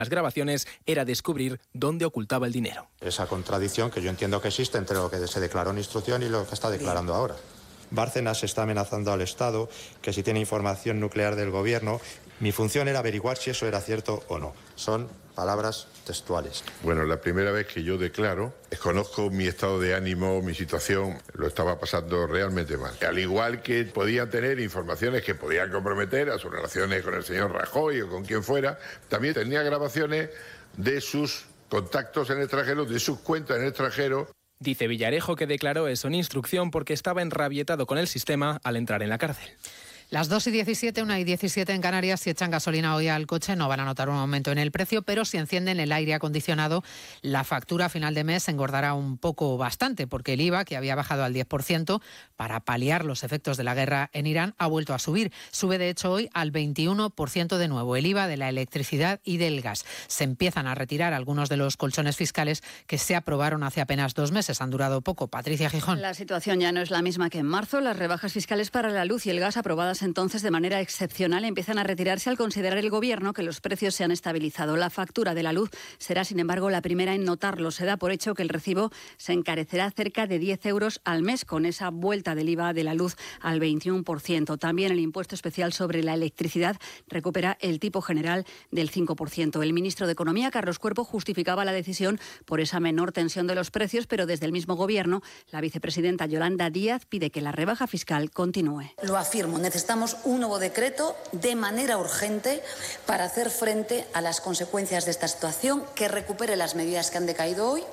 las grabaciones era descubrir dónde ocultaba el dinero. Esa contradicción que yo entiendo que existe entre lo que se declaró en instrucción y lo que está declarando ahora. Bárcenas está amenazando al Estado que si tiene información nuclear del gobierno, mi función era averiguar si eso era cierto o no. Son palabras textuales. Bueno, la primera vez que yo declaro, desconozco mi estado de ánimo, mi situación, lo estaba pasando realmente mal. Al igual que podían tener informaciones que podían comprometer a sus relaciones con el señor Rajoy o con quien fuera, también tenía grabaciones de sus contactos en el extranjero, de sus cuentas en el extranjero. Dice Villarejo que declaró eso en instrucción porque estaba enrabietado con el sistema al entrar en la cárcel. Las 2:17, 1:17 en Canarias. Si echan gasolina hoy al coche no van a notar un aumento en el precio, pero si encienden el aire acondicionado, la factura a final de mes engordará un poco bastante, porque el IVA, que había bajado al 10% para paliar los efectos de la guerra en Irán, ha vuelto a subir. Sube de hecho hoy al 21% de nuevo el IVA de la electricidad y del gas. Se empiezan a retirar algunos de los colchones fiscales que se aprobaron hace apenas 2 meses. Han durado poco. Patricia Gijón. La situación ya no es la misma que en marzo. Las rebajas fiscales para la luz y el gas aprobadas entonces de manera excepcional empiezan a retirarse al considerar el Gobierno que los precios se han estabilizado. La factura de la luz será, sin embargo, la primera en notarlo. Se da por hecho que el recibo se encarecerá cerca de 10 euros al mes con esa vuelta del IVA de la luz al 21%. También el impuesto especial sobre la electricidad recupera el tipo general del 5%. El ministro de Economía, Carlos Cuerpo, justificaba la decisión por esa menor tensión de los precios, pero desde el mismo Gobierno, la vicepresidenta Yolanda Díaz pide que la rebaja fiscal continúe. Lo afirmo, necesitamos un nuevo decreto de manera urgente para hacer frente a las consecuencias de esta situación, que recupere las medidas que han decaído hoy.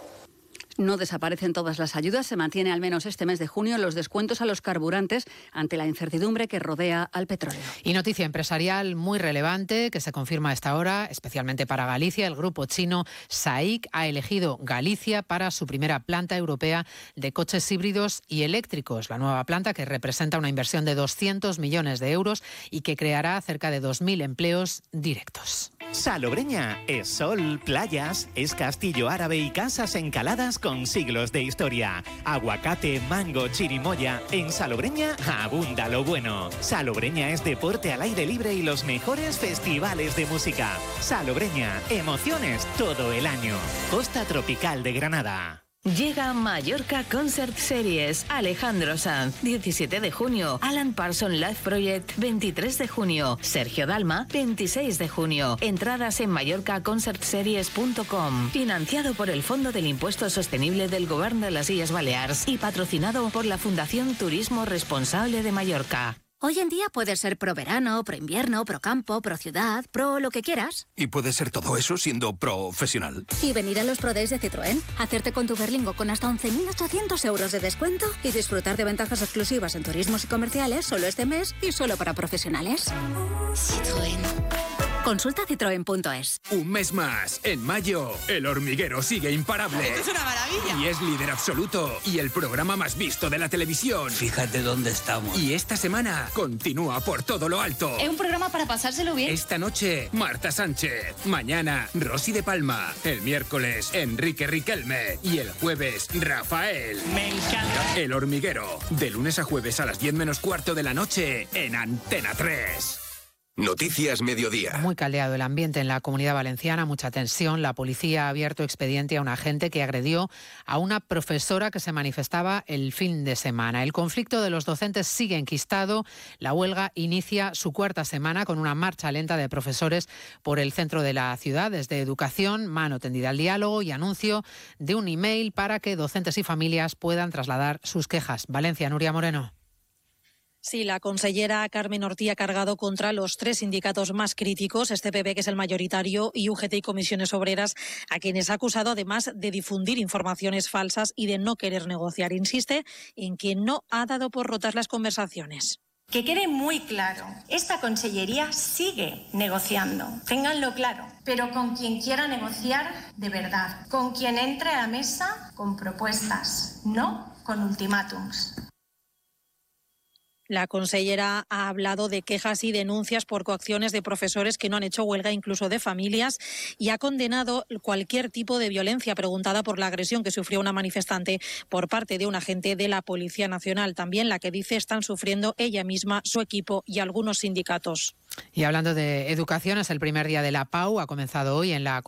No desaparecen todas las ayudas, se mantiene al menos este mes de junio los descuentos a los carburantes ante la incertidumbre que rodea al petróleo. Y noticia empresarial muy relevante que se confirma a esta hora, especialmente para Galicia. El grupo chino SAIC ha elegido Galicia para su primera planta europea de coches híbridos y eléctricos. La nueva planta, que representa una inversión de 200 millones de euros y que creará cerca de 2.000 empleos directos. Salobreña es sol, playas, es castillo árabe y casas encaladas con siglos de historia. Aguacate, mango, chirimoya. En Salobreña abunda lo bueno. Salobreña es deporte al aire libre y los mejores festivales de música. Salobreña, emociones todo el año. Costa Tropical de Granada. Llega Mallorca Concert Series. Alejandro Sanz, 17 de junio. Alan Parsons Live Project, 23 de junio. Sergio Dalma, 26 de junio. Entradas en mallorcaconcertseries.com. Financiado por el Fondo del Impuesto Sostenible del Govern de las Illes Balears y patrocinado por la Fundación Turismo Responsable de Mallorca. Hoy en día puedes ser pro verano, pro invierno, pro campo, pro ciudad, pro lo que quieras. Y puedes ser todo eso siendo profesional. Y venir a los Pro Days de Citroën, hacerte con tu Berlingo con hasta 11.800 euros de descuento y disfrutar de ventajas exclusivas en turismos y comerciales solo este mes y solo para profesionales. Citroën. Consulta citroen.es. Un mes más. En mayo, El Hormiguero sigue imparable. ¡Es una maravilla! Y es líder absoluto. Y el programa más visto de la televisión. Fíjate dónde estamos. Y esta semana continúa por todo lo alto. Es un programa para pasárselo bien. Esta noche, Marta Sánchez. Mañana, Rosy de Palma. El miércoles, Enrique Riquelme. Y el jueves, Rafael. Me encanta. El Hormiguero. De lunes a jueves a las 10:15 de la noche en Antena 3. Noticias Mediodía. Muy caldeado el ambiente en la Comunidad Valenciana, mucha tensión. La policía ha abierto expediente a un agente que agredió a una profesora que se manifestaba el fin de semana. El conflicto de los docentes sigue enquistado. La huelga inicia su 4ª semana con una marcha lenta de profesores por el centro de la ciudad. Desde Educación, mano tendida al diálogo y anuncio de un email para que docentes y familias puedan trasladar sus quejas. Valencia, Nuria Moreno. Sí, la consellera Carmen Ortí ha cargado contra los 3 sindicatos más críticos, este PP, que es el mayoritario, y UGT y Comisiones Obreras, a quienes ha acusado además de difundir informaciones falsas y de no querer negociar. Insiste en que no ha dado por rotas las conversaciones. Que quede muy claro, esta consellería sigue negociando, ténganlo claro, pero con quien quiera negociar de verdad, con quien entre a la mesa con propuestas, no con ultimátums. La consellera ha hablado de quejas y denuncias por coacciones de profesores que no han hecho huelga, incluso de familias, y ha condenado cualquier tipo de violencia, preguntada por la agresión que sufrió una manifestante por parte de un agente de la Policía Nacional, también la que dice están sufriendo ella misma, su equipo y algunos sindicatos. Y hablando de educación, es el primer día de la PAU, ha comenzado hoy en la